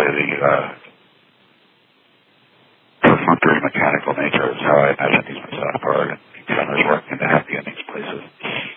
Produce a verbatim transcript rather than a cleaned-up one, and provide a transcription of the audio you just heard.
the uh, perfunctory mechanical nature is how I imagine these myself are, and runners working to happy in these places.